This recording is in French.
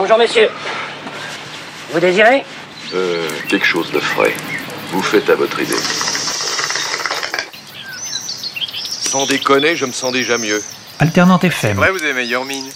Bonjour, messieurs. Vous désirez? Quelque chose de frais. Vous faites à votre idée. Sans déconner, je me sens déjà mieux. Alternante FM. Ouais, vous avez meilleure mine.